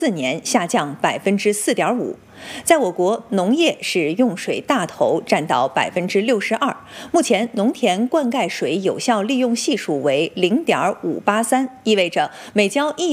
年下降4.5%。在我国，农业是用水大头，占到62%。目前，农田灌溉水有效利用系数为0.583，意味着每浇1